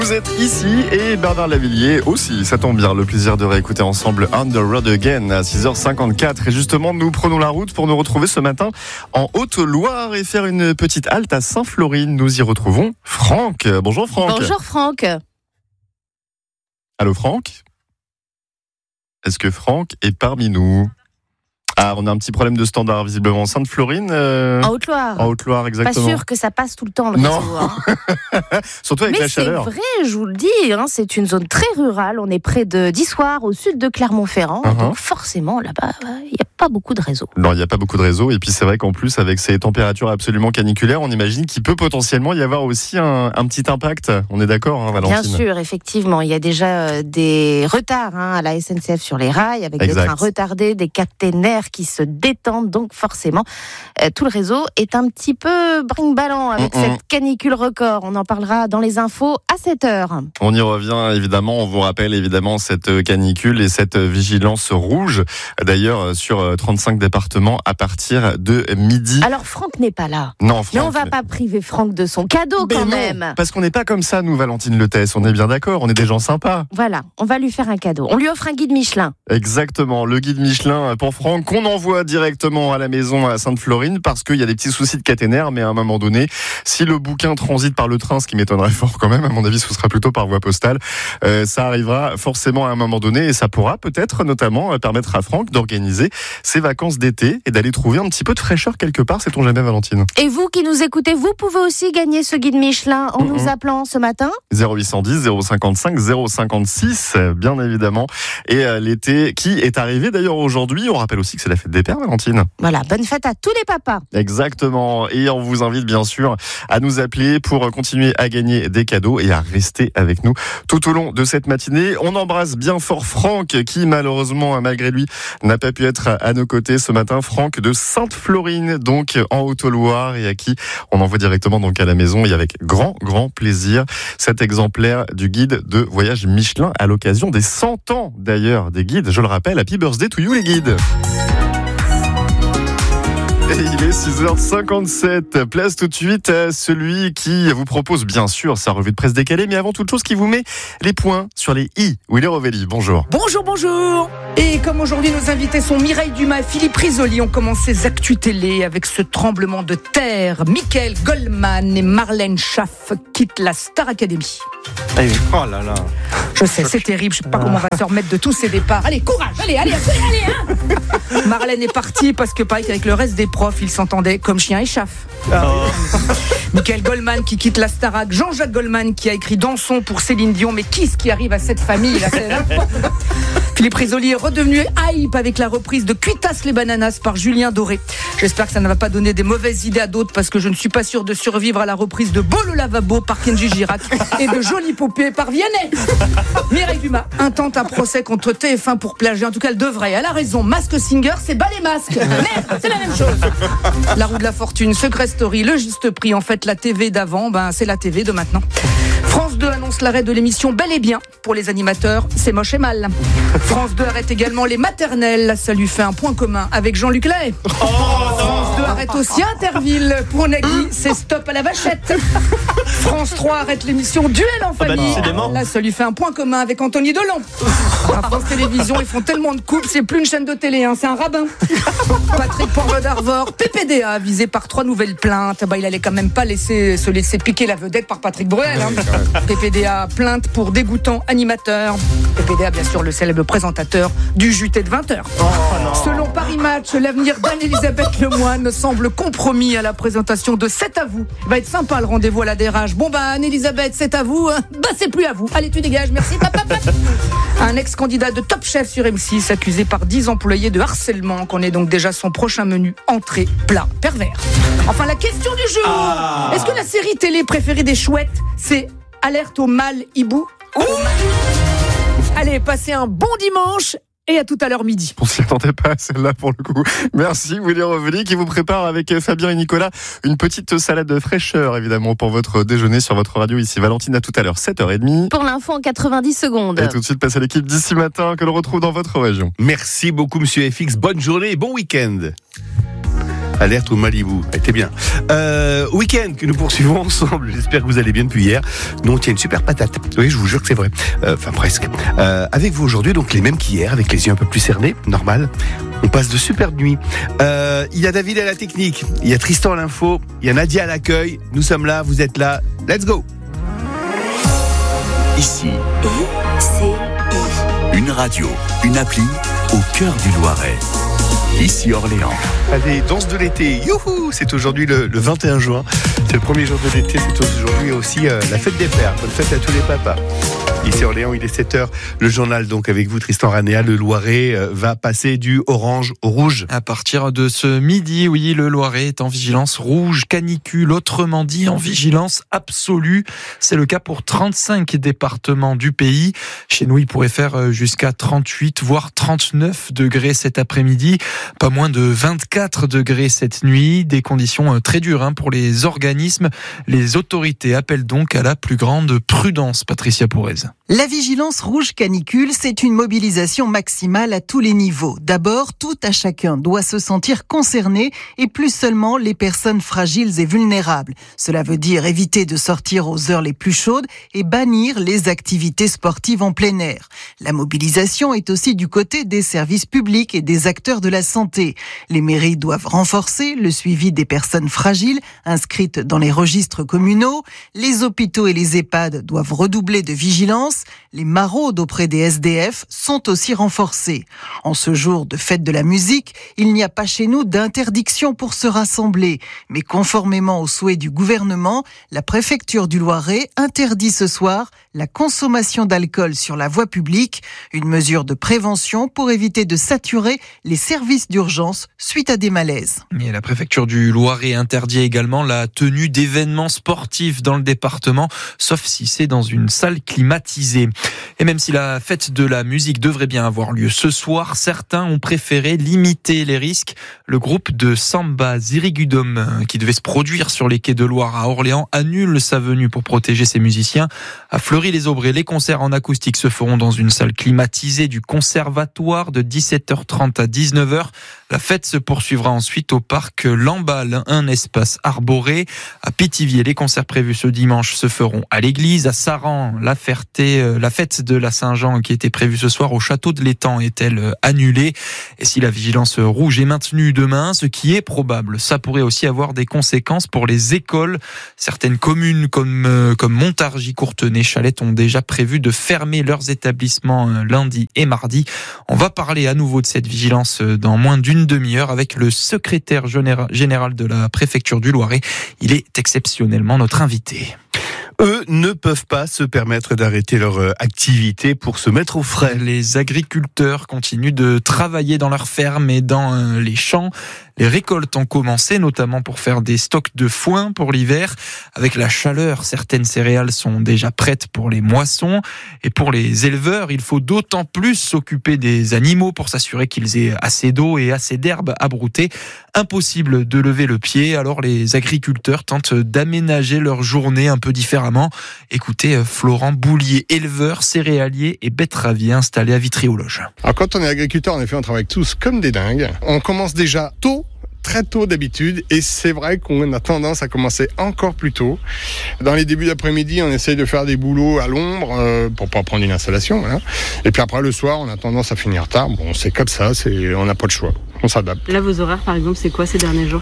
Vous êtes ici et Bernard Lavillier aussi, ça tombe bien, le plaisir de réécouter ensemble On the Road Again à 6h54. Et justement, nous prenons la route pour nous retrouver ce matin en Haute-Loire et faire une petite halte à Sainte-Florine. Nous y retrouvons Franck. Bonjour Franck. Bonjour Franck. Allô Franck ? Est-ce que Franck est parmi nous ? Ah, on a un petit problème de standard visiblement. Sainte-Florine En Haute-Loire. En Haute-Loire, exactement. Pas sûr que ça passe tout le temps le Non. réseau. Surtout avec Mais la chaleur. c'est vrai, je vous le dis, c'est une zone très rurale. On est près d'Issoire, au sud de Clermont-Ferrand. Donc forcément, là-bas, il n'y a pas beaucoup de réseau. Non, il n'y a pas beaucoup de réseau. Et puis c'est vrai qu'en plus, avec ces températures absolument caniculaires, on imagine qu'il peut potentiellement y avoir aussi un petit impact. On est d'accord, Valentine ? Bien sûr, effectivement. Il y a déjà des retards à la SNCF sur les rails, avec des trains retardés, des caténaires qui se détendent. Donc forcément, tout le réseau est un petit peu brinque-ballant avec cette canicule record. On en parlera dans les infos à 7h. On y revient évidemment. On vous rappelle évidemment cette canicule et cette vigilance rouge. D'ailleurs, sur 35 départements à partir de midi. Alors Franck n'est pas là. Non, Franck. Mais on va pas priver Franck de son cadeau quand même. Parce qu'on n'est pas comme ça, nous, Valentine Le Thess. On est bien d'accord. On est des gens sympas. Voilà, on va lui faire un cadeau. On lui offre un guide Michelin. Exactement, le guide Michelin pour Franck qu'on envoie directement à la maison à Sainte-Florine parce qu'il y a des petits soucis de caténaire, mais à un moment donné, si le bouquin transite par le train, ce qui m'étonnerait fort quand même, à mon avis ce sera plutôt par voie postale, ça arrivera forcément à un moment donné et ça pourra peut-être notamment permettre à Franck d'organiser ses vacances d'été et d'aller trouver un petit peu de fraîcheur quelque part, sait-on jamais, Valentine. Et vous qui nous écoutez, vous pouvez aussi gagner ce guide Michelin en nous appelant ce matin 0810 055 056 bien évidemment, et l'été qui est arrivé d'ailleurs aujourd'hui. On rappelle aussi que c'est la fête des pères, Valentine. Voilà, bonne fête à tous les papas. Exactement, et on vous invite bien sûr à nous appeler pour continuer à gagner des cadeaux et à rester avec nous tout au long de cette matinée. On embrasse bien fort Franck qui malheureusement malgré lui n'a pas pu être à nos côtés ce matin. Franck de Sainte-Florine, donc en Haute-Loire, et à qui on envoie directement donc à la maison et avec grand plaisir cet exemplaire du guide de voyage Michelin à l'occasion des 100 ans d'ailleurs des guides. Je le rappelle, happy birthday to you les guides. Et il est 6h57, place tout de suite à celui qui vous propose bien sûr sa revue de presse décalée, mais avant toute chose qui vous met les points sur les i. Willy Rovelli, bonjour. Bonjour. Et comme aujourd'hui nos invités sont Mireille Dumas et Philippe Risoli, on commence ces actus télé avec ce tremblement de terre. Michael Goldman et Marlène Schaff quittent la Star Academy. Oh là là. Je sais, c'est terrible, je sais pas comment on va se remettre de tous ces départs. Allez, courage, allez Marlène est partie parce que pareil qu'avec le reste des profs, ils s'entendaient comme chien et chaff. Michael Goldman qui quitte la Starac, Jean-Jacques Goldman qui a écrit Dansons pour Céline Dion, mais qu'est-ce qui arrive à cette famille là, Philippe Risoli est redevenu hype avec la reprise de Cuitas les bananas par Julien Doré. J'espère que ça ne va pas donner des mauvaises idées à d'autres parce que je ne suis pas sûr de survivre à la reprise de Beau le lavabo par Kenji Girac et de Jolie Poupée par Vianney. Mireille Dumas intente un procès contre TF1 pour plagiat. En tout cas, elle devrait. Elle a raison. Mask Singer, c'est bas les masques. Merde, c'est la même chose. La roue de la fortune, Secret Story, le juste prix. En fait, la TV d'avant, c'est la TV de maintenant. France 2 annonce l'arrêt de l'émission Bel et Bien pour les animateurs. C'est moche et mal. France 2 arrête également les maternelles. Ça lui fait un point commun avec Jean-Luc Lahaye. France 2 arrête aussi Interville. Pour Nagui, c'est stop à la vachette. France 3 arrête l'émission Duel en famille. Là, ça lui fait un point commun avec Anthony Delon. À France Télévisions, ils font tellement de coupes, c'est plus une chaîne de télé, c'est un rabbin. Patrick Poivre d'Arvor, PPDA, visé par 3 nouvelles plaintes. Il allait quand même pas se laisser piquer la vedette par Patrick Bruel. PPDA, plainte pour dégoûtant animateur. PPDA, bien sûr, le célèbre présentateur du JT de 20h. Selon Paris Match, l'avenir d'Anne-Elisabeth Lemoine semble compromis à la présentation de C'est à vous. Il va être sympa le rendez-vous à la DRH. Bon Anne-Elisabeth, c'est à vous. C'est plus à vous. Allez, tu dégages, merci. Un ex-candidat de Top Chef sur M6 accusé par 10 employés de harcèlement, connaît donc déjà son prochain menu entrée, plat, pervers. Enfin, la question du jour. Est-ce que la série télé préférée des chouettes, c'est Alerte au mâle hibou? Allez, passez un bon dimanche et à tout à l'heure midi. On s'y attendait pas à celle-là pour le coup. Merci Willy Rovelli qui vous prépare avec Fabien et Nicolas une petite salade de fraîcheur évidemment pour votre déjeuner sur votre radio ici. Valentine, à tout à l'heure 7h30. Pour l'info en 90 secondes. Et tout de suite passe à l'équipe d'ici matin que l'on retrouve dans votre région. Merci beaucoup Monsieur FX, bonne journée et bon week-end. Alerte au Malibu. C'était bien. Week-end que nous poursuivons ensemble. J'espère que vous allez bien depuis hier. Nous, on tient une super patate. Oui, je vous jure que c'est vrai. Enfin, presque. Avec vous aujourd'hui, donc les mêmes qu'hier, avec les yeux un peu plus cernés, normal. On passe de superbes nuits. Il y a David à la technique. Il y a Tristan à l'info. Il y a Nadia à l'accueil. Nous sommes là, vous êtes là. Let's go! Ici, une radio, une appli au cœur du Loiret. Ici Orléans. Allez, danse de l'été. Youhou! C'est aujourd'hui le 21 juin. C'est le premier jour de l'été. C'est aujourd'hui aussi la fête des pères. Bonne fête à tous les papas. Ici Orléans, il est 7h. Le journal, donc, avec vous, Tristan Ranéa. Le Loiret va passer du orange au rouge. À partir de ce midi, oui, le Loiret est en vigilance rouge canicule, autrement dit en vigilance absolue. C'est le cas pour 35 départements du pays. Chez nous, il pourrait faire jusqu'à 38, voire 39 degrés cet après-midi. Pas moins de 24 degrés cette nuit. Des conditions très dures pour les organismes. Les autorités appellent donc à la plus grande prudence. Patricia Pourrez. La vigilance rouge canicule, c'est une mobilisation maximale à tous les niveaux. D'abord, tout à chacun doit se sentir concerné et plus seulement les personnes fragiles et vulnérables. Cela veut dire éviter de sortir aux heures les plus chaudes et bannir les activités sportives en plein air. La mobilisation est aussi du côté des services publics et des acteurs de la santé. Les mairies doivent renforcer le suivi des personnes fragiles inscrites dans les registres communaux. Les hôpitaux et les EHPAD doivent redoubler de vigilance. Les maraudes auprès des SDF sont aussi renforcées. En ce jour de fête de la musique, il n'y a pas chez nous d'interdiction pour se rassembler. Mais conformément aux souhaits du gouvernement, la préfecture du Loiret interdit ce soir la consommation d'alcool sur la voie publique, une mesure de prévention pour éviter de saturer les services d'urgence suite à des malaises. Et la préfecture du Loiret interdit également la tenue d'événements sportifs dans le département, sauf si c'est dans une salle climatisée. Et même si la fête de la musique devrait bien avoir lieu ce soir, certains ont préféré limiter les risques. Le groupe de Samba Zirigudum, qui devait se produire sur les quais de Loire à Orléans, annule sa venue pour protéger ses musiciens. À Fleury-les-Aubrais, les concerts en acoustique se feront dans une salle climatisée du conservatoire de 17h30 à 19h. La fête se poursuivra ensuite au parc Lamballe, un espace arboré. À Pithiviers, les concerts prévus ce dimanche se feront à l'église. À Saran, la fête de la Saint-Jean qui était prévue ce soir au château de l'Étang est-elle annulée? Et si la vigilance rouge est maintenue demain, ce qui est probable, ça pourrait aussi avoir des conséquences pour les écoles. Certaines communes comme Montargis, Courtenay, Chalette ont déjà prévu de fermer leurs établissements lundi et mardi. On va parler à nouveau de cette vigilance dans moins d'une demi-heure avec le secrétaire général de la préfecture du Loiret. Il est exceptionnellement notre invité. Eux ne peuvent pas se permettre d'arrêter leur activité pour se mettre au frais. Les agriculteurs continuent de travailler dans leurs fermes et dans les champs. Les récoltes ont commencé, notamment pour faire des stocks de foin pour l'hiver. Avec la chaleur, certaines céréales sont déjà prêtes pour les moissons. Et pour les éleveurs, il faut d'autant plus s'occuper des animaux pour s'assurer qu'ils aient assez d'eau et assez d'herbe à brouter. Impossible de lever le pied, alors les agriculteurs tentent d'aménager leur journée un peu différemment. Écoutez Florent Boulier, éleveur, céréalier et betteravier installé à Vitry-aux-Loges. Alors quand on est agriculteur, en effet, on travaille tous comme des dingues. On commence déjà tôt, très tôt d'habitude, et c'est vrai qu'on a tendance à commencer encore plus tôt. Dans les débuts d'après-midi, on essaye de faire des boulots à l'ombre pour pas prendre une installation. Voilà. Et puis après le soir, on a tendance à finir tard. Bon, c'est comme ça, on n'a pas de choix. On s'adapte. Là, vos horaires, par exemple, c'est quoi ces derniers jours ?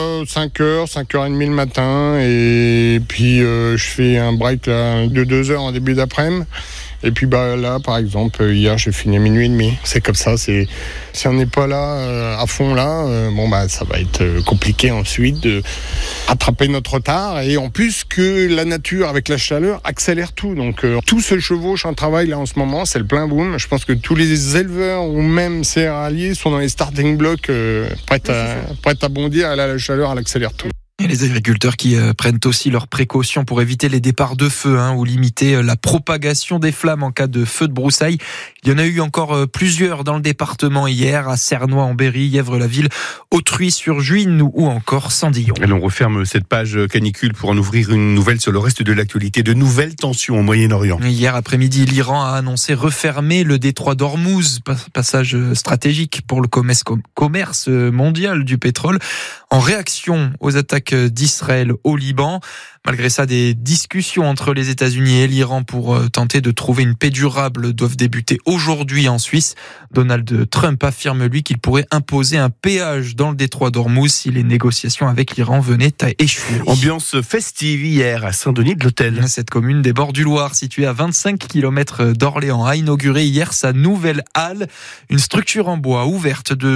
5h, 5h30 le matin, et puis je fais un break là, de 2h en début d'après-midi. Et puis là, par exemple, hier, j'ai fini à minuit et demi. C'est comme ça. Si on n'est pas là à fond là, ça va être compliqué ensuite de rattraper notre retard. Et en plus que la nature, avec la chaleur, accélère tout. Donc tout se chevauche en travail là en ce moment. C'est le plein boom. Je pense que tous les éleveurs ou même céréaliers sont dans les starting blocks, prêts à bondir. Et là, la chaleur, elle accélère tout. Et les agriculteurs qui prennent aussi leurs précautions pour éviter les départs de feu ou limiter la propagation des flammes en cas de feu de broussailles. Il y en a eu encore plusieurs dans le département hier, à Cernois en Berry, Yèvre-la-Ville, Autruy-sur-Juine ou encore Sandillon. Et on referme cette page canicule pour en ouvrir une nouvelle sur le reste de l'actualité. De nouvelles tensions au Moyen-Orient. Hier après-midi, l'Iran a annoncé refermer le détroit d'Ormuz, passage stratégique pour le commerce mondial du pétrole, en réaction aux attaques d'Israël au Liban. Malgré ça, des discussions entre les États-Unis et l'Iran pour tenter de trouver une paix durable doivent débuter aujourd'hui en Suisse. Donald Trump affirme, lui, qu'il pourrait imposer un péage dans le détroit d'Ormuz si les négociations avec l'Iran venaient à échouer. Ambiance festive hier à Saint-Denis-de-l'Hôtel. Cette commune des bords du Loir, située à 25 km d'Orléans, a inauguré hier sa nouvelle halle, une structure en bois ouverte de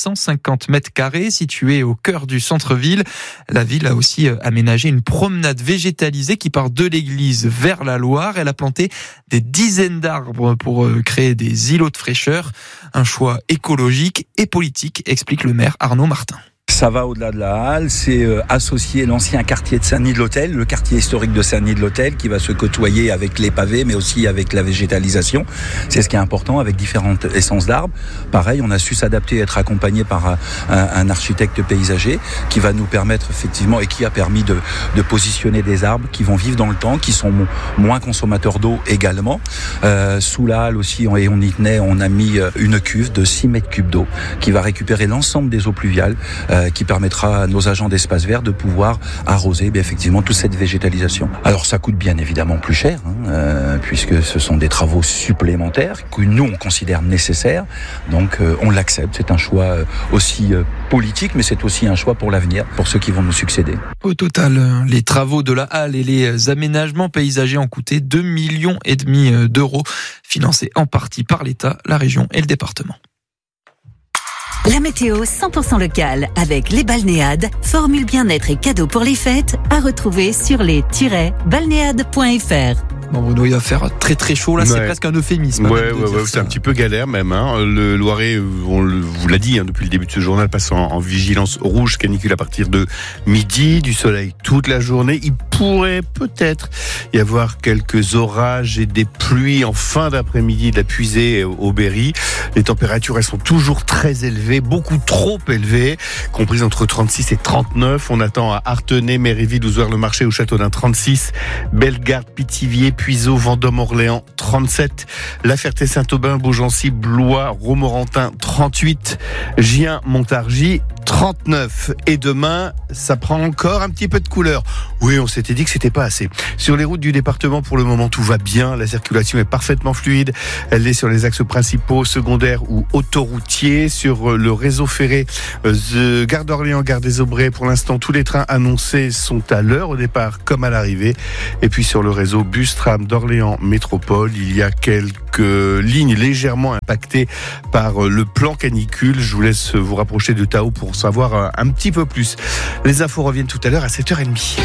350 mètres carrés, située au cœur du centre-ville. La ville a aussi aménagé une promenade végétalisée qui part de l'église vers la Loire. Elle a planté des dizaines d'arbres pour créer des îlots de fraîcheur. Un choix écologique et politique, explique le maire Arnaud Martin. Ça va au-delà de la halle, c'est associer l'ancien quartier de Saint-Denis-de-l'Hôtel, le quartier historique de Saint-Denis-de-l'Hôtel, qui va se côtoyer avec les pavés, mais aussi avec la végétalisation. C'est ce qui est important, avec différentes essences d'arbres. Pareil, on a su s'adapter, être accompagné par un architecte paysager, qui va nous permettre effectivement, et qui a permis de positionner des arbres qui vont vivre dans le temps, qui sont moins consommateurs d'eau également. Sous la halle aussi, et on y tenait, on a mis une cuve de 6 mètres cubes d'eau, qui va récupérer l'ensemble des eaux pluviales, qui permettra à nos agents d'espace vert de pouvoir arroser effectivement toute cette végétalisation. Alors ça coûte bien évidemment plus cher, puisque ce sont des travaux supplémentaires que nous on considère nécessaires, donc on l'accepte. C'est un choix aussi politique, mais c'est aussi un choix pour l'avenir, pour ceux qui vont nous succéder. Au total, les travaux de la halle et les aménagements paysagers ont coûté 2,5 millions d'euros, financés en partie par l'État, la région et le département. La météo 100% locale avec les balnéades, formule bien-être et cadeaux pour les fêtes à retrouver sur les-balnéades.fr. Bon Bruno, il va faire très très chaud là, c'est presque un euphémisme. Ouais, c'est un petit peu galère même. Le Loiret, on vous l'a dit depuis le début de ce journal, passe en vigilance rouge canicule à partir de midi, du soleil toute la journée. Il pourrait peut-être y avoir quelques orages et des pluies en fin d'après-midi de la puisée au Berry. Les températures, elles sont toujours très élevées, beaucoup trop élevées, comprises entre 36 et 39. On attend à Artenay, Méréville, Ouzouer-le-Marché, au Châteaudun 36, Bellegarde, Pithiviers, Puiseaux, Vendôme, Orléans 37, La Ferté-Saint-Aubin, Beaugency, Blois, Romorantin 38, Gien, Montargis 39. Et demain, ça prend encore un petit peu de couleur. Oui, on s'était dit que c'était pas assez. Sur les routes du département, pour le moment, tout va bien. La circulation est parfaitement fluide. Elle est sur les axes principaux, secondaires ou autoroutiers. Sur le réseau ferré, Gare d'Orléans, Gare des Aubrais, pour l'instant, tous les trains annoncés sont à l'heure au départ comme à l'arrivée. Et puis sur le réseau bus-tram d'Orléans Métropole, il y a quelques lignes légèrement impactées par le plan canicule. Je vous laisse vous rapprocher de Tao pour savoir un petit peu plus. Les infos reviennent tout à l'heure à 7h30.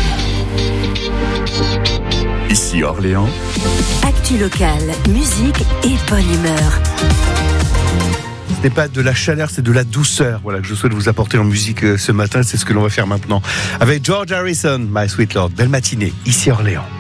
Ici Orléans. Actu locale, musique et bonne humeur. Ce n'est pas de la chaleur, c'est de la douceur. Voilà que je souhaite vous apporter en musique ce matin. C'est ce que l'on va faire maintenant avec George Harrison, My Sweet Lord. Belle matinée, ici Orléans.